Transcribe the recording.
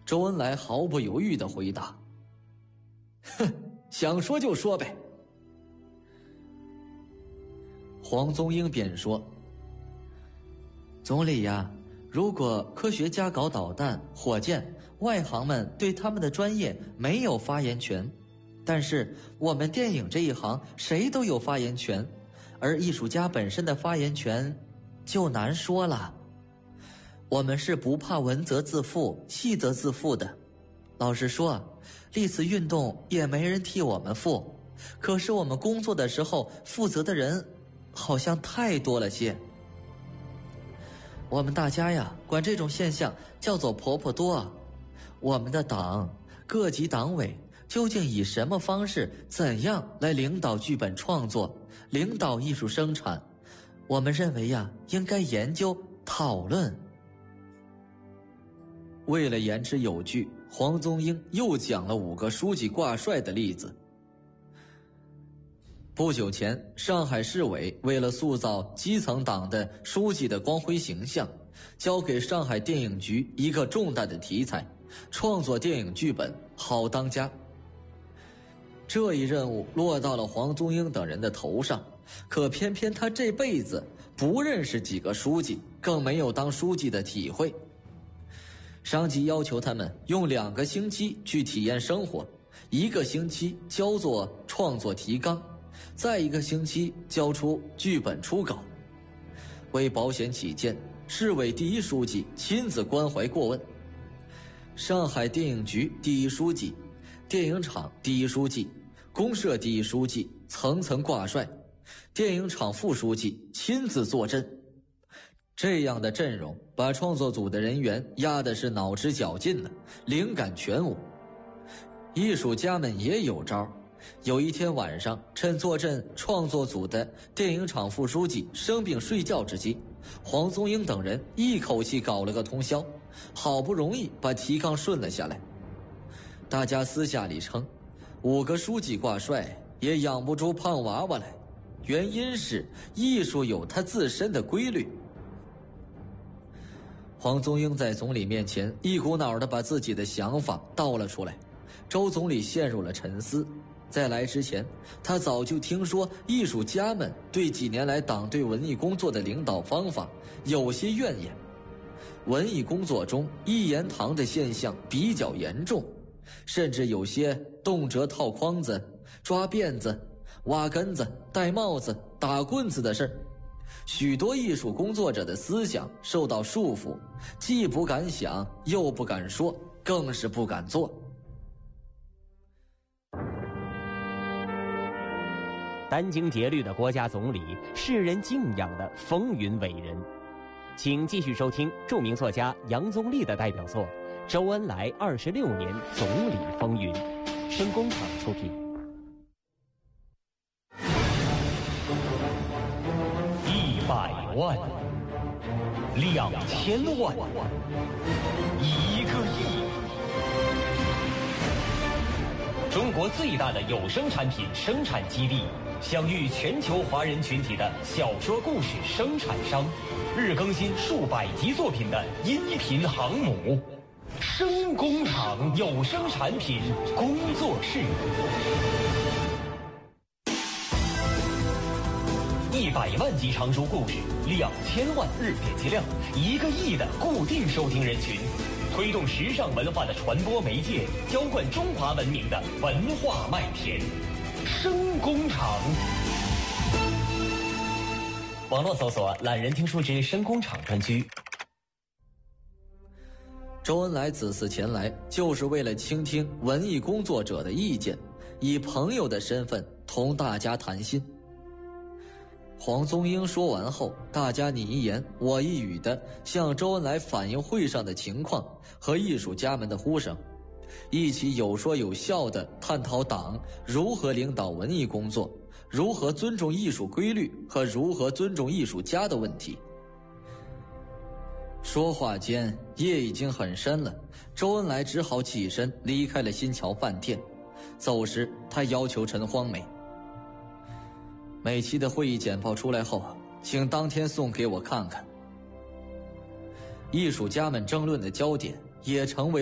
周恩来毫不犹豫地回答：哼，想说就说呗。黄宗英便说：总理呀，如果科学家搞导弹、火箭，外行们对他们的专业没有发言权，但是我们电影这一行谁都有发言权，而艺术家本身的发言权就难说了。我们是不怕文则自负，戏则自负的。老实说，历次运动也没人替我们负，可是我们工作的时候负责的人好像太多了些。我们大家呀，管这种现象叫做婆婆多。我们的党、各级党委究竟以什么方式、怎样来领导剧本创作、领导艺术生产？我们认为呀，应该研究讨论。为了言之有据，黄宗英又讲了5个书记挂帅的例子。不久前，上海市委为了塑造基层党的书记的光辉形象，交给上海电影局一个重大的题材，创作电影剧本《好当家》。这一任务落到了黄宗英等人的头上，可偏偏他这辈子不认识几个书记，更没有当书记的体会。上级要求他们用2个星期去体验生活，1个星期交作创作提纲，再1个星期交出剧本初稿。为保险起见，市委第1书记亲自关怀过问。上海电影局第1书记、电影厂第1书记、公社第1书记层层挂帅，电影厂副书记亲自坐镇。这样的阵容把创作组的人员压的是脑汁绞尽了，灵感全无。艺术家们也有招。有一天晚上，趁坐镇创作组的电影厂副书记生病睡觉之际，黄宗英等人一口气搞了个通宵，好不容易把提纲顺了下来。大家私下里称，5个书记挂帅也养不出胖娃娃来，原因是艺术有它自身的规律。黄宗英在总理面前一股脑地把自己的想法道了出来，周总理陷入了沉思。在来之前，他早就听说艺术家们对几年来党对文艺工作的领导方法有些怨言。文艺工作中一言堂的现象比较严重，甚至有些动辄套筐子、抓辫子、挖根子、戴帽子、打棍子的事儿。许多艺术工作者的思想受到束缚，既不敢想，又不敢说，更是不敢做。 殚精竭虑的国家总理，世人敬仰的风云伟人。请继续收听著名作家杨宗立的代表作《周恩来26年总理风云》，声工厂出品。 100万、2000万、1个亿。中国最大的有声产品生产基地，享誉全球华人群体的小说故事生产商，日更新数百集作品的音频航母，声工厂有声产品工作室。100万集长书故事，2000万日点击量，1个亿的固定收听人群，推动时尚文化的传播媒介，浇灌中华文明的文化麦田。声工厂。网络搜索懒人听书之声工厂专区。 周恩来此次前来，就是为了倾听文艺工作者的意见，以朋友的身份同大家谈心。黄宗英说完后，大家你一言我一语地向周恩来反映会上的情况和艺术家们的呼声，一起有说有笑地探讨党如何领导文艺工作，如何尊重艺术规律和如何尊重艺术家的问题。说话间，夜已经很深了，周恩来只好起身离开了新桥饭店。走时，他要求陈荒梅，每期的会议简报出来后，请当天送给我看看。艺术家们争论的焦点也成为